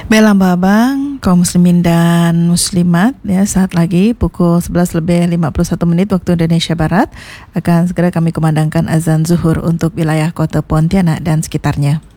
Baiklah Mbak Abang, kaum muslimin dan muslimat, ya, saat lagi pukul 11 lebih 51 menit waktu Indonesia Barat akan segera kami kumandangkan azan zuhur untuk wilayah kota Pontianak dan sekitarnya.